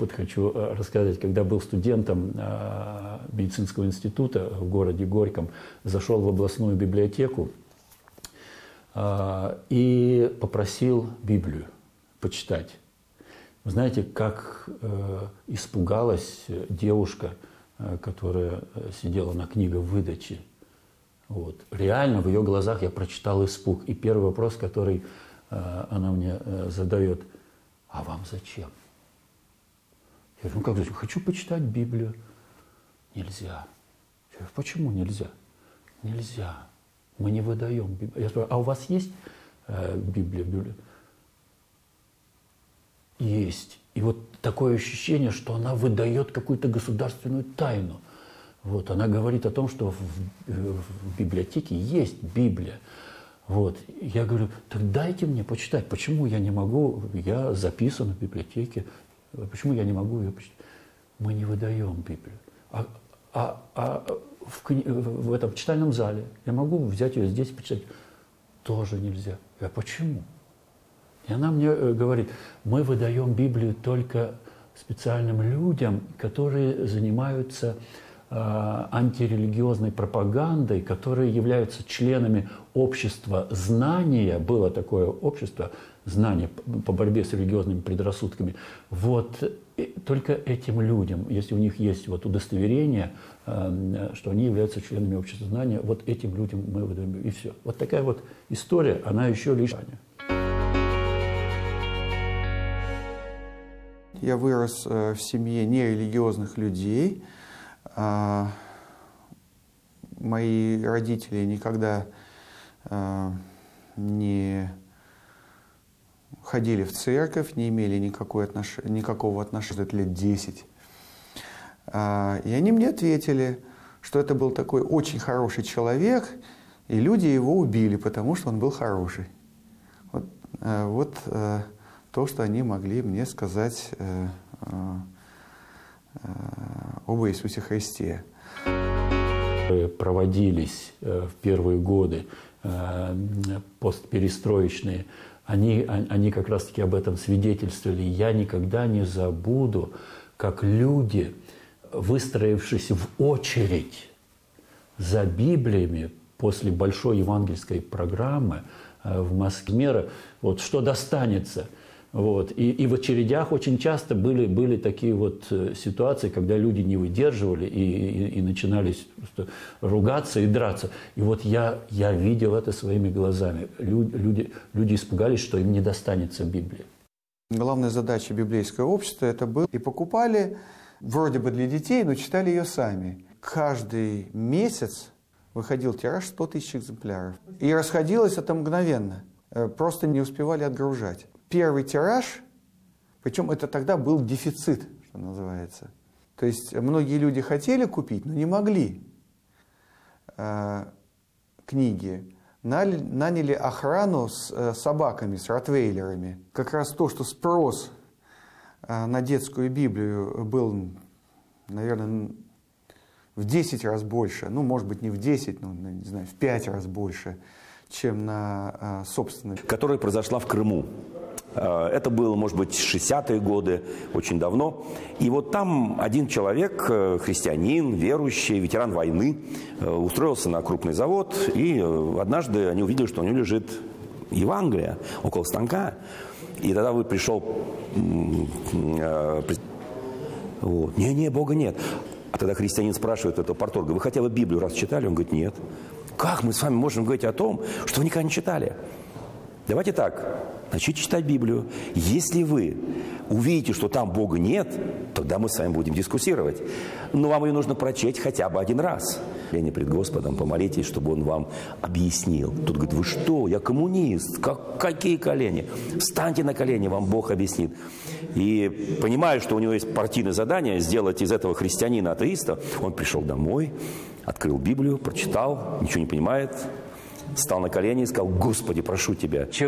опыт хочу рассказать. Когда был студентом медицинского института в городе Горьком, зашел в областную библиотеку и попросил Библию почитать. Вы знаете, как испугалась девушка, которая сидела на книговыдаче. Вот. Реально в ее глазах я прочитал испуг. И первый вопрос, который она мне задает: а вам зачем? Я говорю: ну как зачем? Хочу почитать Библию. Нельзя. Я говорю: почему нельзя? Нельзя. Мы не выдаем Библию. Я спрашиваю: а у вас есть Библия? Есть. И вот такое ощущение, что она выдает какую-то государственную тайну. Вот. Она говорит о том, что в библиотеке есть Библия. Вот. Я говорю: так дайте мне почитать. Почему я не могу? Я записан в библиотеке. Почему я не могу ее почитать? Мы не выдаем Библию. В этом читальном зале я могу взять ее здесь и почитать? Тоже нельзя. Я: почему? И она мне говорит: мы выдаем Библию только специальным людям, которые занимаются антирелигиозной пропагандой, которые являются членами общества знания. Было такое общество знания по борьбе с религиозными предрассудками. Вот только этим людям, если у них есть вот удостоверение, что они являются членами общества знания, вот этим людям мы выдаем. И все. Вот такая вот история, она еще лишь... Я вырос в семье нерелигиозных людей. Мои родители никогда не ходили в церковь, не имели никакого отношения, это лет 10. И они мне ответили, что это был такой очень хороший человек, и люди его убили, потому что он был хороший. Вот то, что они могли мне сказать об Иисусе Христе. Проводились в первые годы постперестроечные, они как раз-таки об этом свидетельствовали. Я никогда не забуду, как люди, выстроившись в очередь за Библиями после большой евангельской программы в Москве, вот что достанется. Вот. И в очередях очень часто были такие вот ситуации, когда люди не выдерживали и начинали ругаться и драться. И вот я видел это своими глазами. Люди испугались, что им не достанется Библия. Главная задача библейского общества это было. И покупали вроде бы для детей, но читали ее сами. Каждый месяц выходил тираж 100 тысяч экземпляров. И расходилось это мгновенно. Просто не успевали отгружать. Первый тираж, причем это тогда был дефицит, что называется. То есть многие люди хотели купить, но не могли книги. Наняли охрану с собаками, с ротвейлерами. Как раз то, что спрос на детскую Библию был, наверное, в 10 раз больше, ну, может быть, не в 10, но, не знаю, в 5 раз больше, чем на собственной. Которая произошла в Крыму. Это было, может быть, 60-е годы, очень давно. И вот там один человек, христианин, верующий, ветеран войны, устроился на крупный завод. И однажды они увидели, что у него лежит Евангелие около станка. И тогда пришел... Вот. Не, Бога нет. А тогда христианин спрашивает этого парторга: вы хотя бы Библию раз читали? Он говорит: нет. Как мы с вами можем говорить о том, что вы никогда не читали? Давайте так, начните читать Библию. Если вы увидите, что там Бога нет, тогда мы с вами будем дискуссировать. Но вам ее нужно прочесть хотя бы один раз. Пред Господом помолитесь, чтобы Он вам объяснил. Тут говорит: вы что, я коммунист, какие колени? Встаньте на колени, вам Бог объяснит. И понимая, что у него есть партийное задание сделать из этого христианина атеиста, он пришел домой, открыл Библию, прочитал, ничего не понимает, встал на колени и сказал: Господи, прошу Тебя.